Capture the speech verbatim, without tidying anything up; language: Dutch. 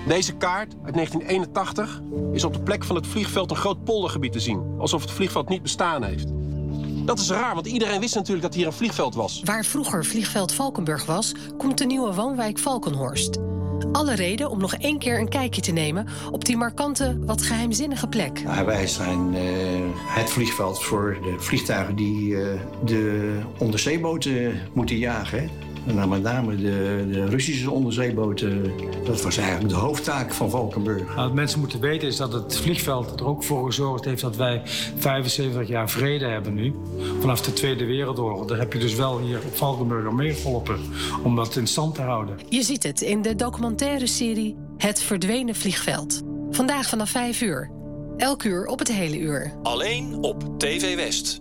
Deze kaart uit negentien eenentachtig is op de plek van het vliegveld een groot poldergebied te zien. Alsof het vliegveld niet bestaan heeft. Dat is raar, want iedereen wist natuurlijk dat hier een vliegveld was. Waar vroeger vliegveld Valkenburg was, komt de nieuwe woonwijk Valkenhorst. Alle reden om nog één keer een kijkje te nemen op die markante, wat geheimzinnige plek. Nou, wij zijn uh, het vliegveld voor de vliegtuigen die uh, de onderzeeboten moeten jagen. Hè? En dan met name de, de Russische onderzeeboten. Dat was eigenlijk de hoofdtaak van Valkenburg. Nou, wat mensen moeten weten is dat het vliegveld er ook voor gezorgd heeft dat wij vijfenzeventig jaar vrede hebben nu. Vanaf de Tweede Wereldoorlog. Daar heb je dus wel hier op Valkenburg aan meegeholpen om dat in stand te houden. Je ziet het in de documentaire serie Het Verdwenen Vliegveld. Vandaag vanaf vijf uur. Elk uur op het hele uur. Alleen op T V West.